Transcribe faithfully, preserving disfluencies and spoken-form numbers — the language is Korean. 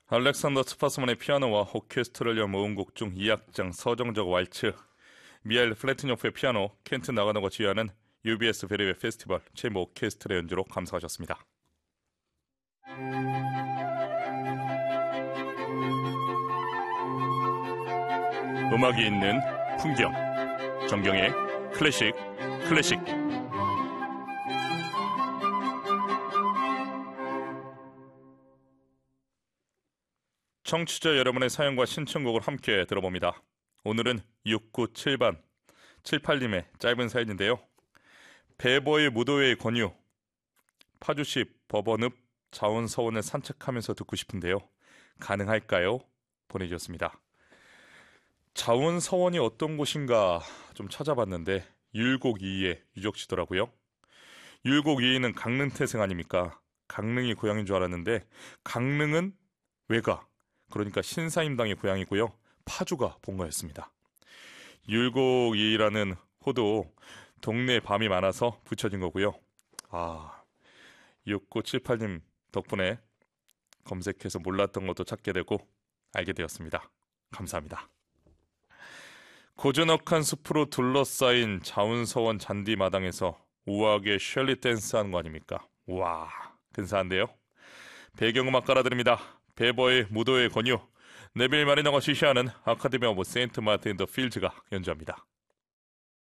알렉산더 스파스만의 피아노와 오케스트라를 모은 곡 중 이 악장 서정적 왈츠, 미하일 플래티노프의 피아노, 켄트 나가노가 지휘하는 유비에스 베르웨 페스티벌 체모 오케스트라 연주로 감상하셨습니다. 음악이 있는 풍경, 정경의 클래식 클래식. 청취자 여러분의 사연과 신청곡을 함께 들어봅니다. 오늘은 육구칠 번 칠팔님의 짧은 사연인데요. 배보의 무도회의 권유, 파주시 법원읍 자원서원을 산책하면서 듣고 싶은데요. 가능할까요? 보내주셨습니다. 자원서원이 어떤 곳인가 좀 찾아봤는데 율곡이의 유적지더라고요. 율곡이는 강릉 태생 아닙니까? 강릉이 고향인 줄 알았는데 강릉은 외가, 그러니까 신사임당의 고향이고요. 파주가 본거였습니다. 율곡이라는 호도 동네에 밤이 많아서 붙여진 거고요. 아, 육구칠팔님 덕분에 검색해서 몰랐던 것도 찾게 되고 알게 되었습니다. 감사합니다. 고즈넉한 숲으로 둘러싸인 자운서원 잔디마당에서 우아하게 셜리 댄스하는 거 아닙니까? 우와, 근사한데요? 배경음악 깔아드립니다. 베버의 무도의 권유, 네빌 마리너가 지휘하는 아카데미 오브 세인트 마틴 더 필즈가 연주합니다.